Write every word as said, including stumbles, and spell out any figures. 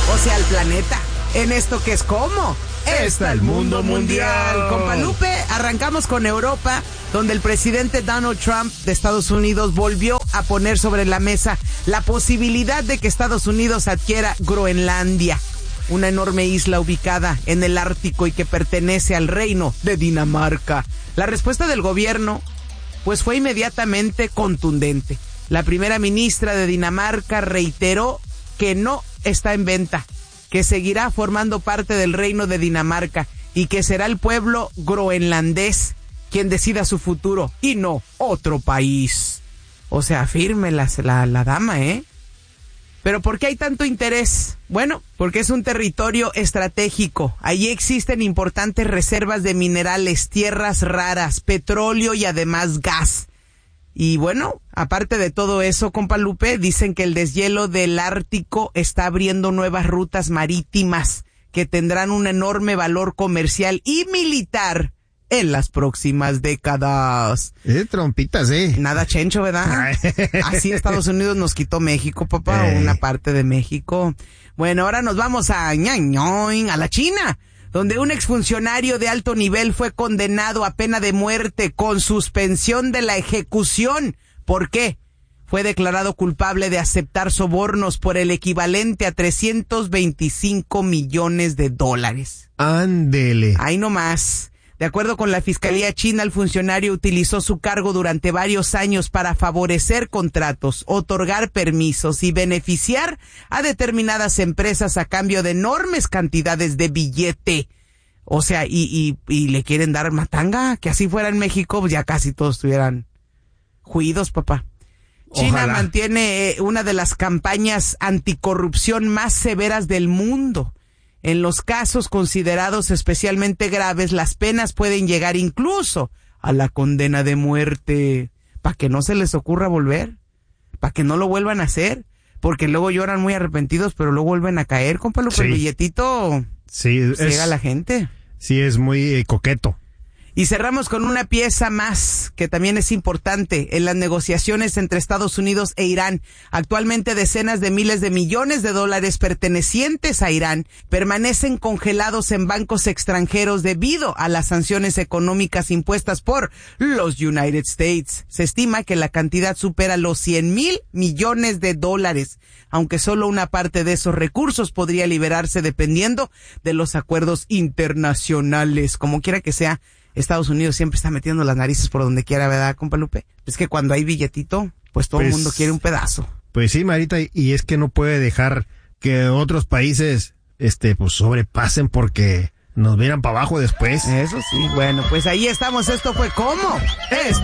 o sea, al planeta, en esto que es como está el mundo mundial. Compa Lupe, arrancamos con Europa, donde el presidente Donald Trump de Estados Unidos volvió a poner sobre la mesa la posibilidad de que Estados Unidos adquiera Groenlandia, una enorme isla ubicada en el Ártico y que pertenece al reino de Dinamarca. La respuesta del gobierno, pues, fue inmediatamente contundente. La primera ministra de Dinamarca reiteró que no está en venta, que seguirá formando parte del reino de Dinamarca y que será el pueblo groenlandés quien decida su futuro y no otro país. O sea, firme la, la, la dama, ¿eh? ¿Pero por qué hay tanto interés? Bueno, porque es un territorio estratégico. Allí existen importantes reservas de minerales, tierras raras, petróleo y además gas. Y bueno, aparte de todo eso, compa Lupe, dicen que el deshielo del Ártico está abriendo nuevas rutas marítimas que tendrán un enorme valor comercial y militar en las próximas décadas. Eh, trompitas, eh. Nada chencho, ¿verdad? Así Estados Unidos nos quitó México, papá, eh. una parte de México. Bueno, ahora nos vamos a ñañoin, a la China, donde un exfuncionario de alto nivel fue condenado a pena de muerte con suspensión de la ejecución. ¿Por qué? Fue declarado culpable de aceptar sobornos por el equivalente a trescientos veinticinco millones de dólares. Ándele. Ahí nomás. De acuerdo con la Fiscalía China, el funcionario utilizó su cargo durante varios años para favorecer contratos, otorgar permisos y beneficiar a determinadas empresas a cambio de enormes cantidades de billete. O sea, y, y, y le quieren dar matanga, que así fuera en México, pues ya casi todos estuvieran juidos, papá. China Ojalá. mantiene una de las campañas anticorrupción más severas del mundo. En los casos considerados especialmente graves, las penas pueden llegar incluso a la condena de muerte. Para que no se les ocurra volver, para que no lo vuelvan a hacer, porque luego lloran muy arrepentidos, pero luego vuelven a caer, compa Lupe, sí. El billetito sí, llega a la gente. Sí, es muy eh, coqueto. Y cerramos con una pieza más que también es importante en las negociaciones entre Estados Unidos e Irán. Actualmente decenas de miles de millones de dólares pertenecientes a Irán permanecen congelados en bancos extranjeros debido a las sanciones económicas impuestas por los United States. Se estima que la cantidad supera los cien mil millones de dólares, aunque solo una parte de esos recursos podría liberarse dependiendo de los acuerdos internacionales. Como quiera que sea, Estados Unidos siempre está metiendo las narices por donde quiera, ¿verdad, compa Lupe? Es que cuando hay billetito, pues todo pues, el mundo quiere un pedazo. Pues sí, Marita, y es que no puede dejar que otros países, este, pues sobrepasen porque nos miran para abajo después. Eso sí, bueno, pues ahí estamos, esto fue como... Esto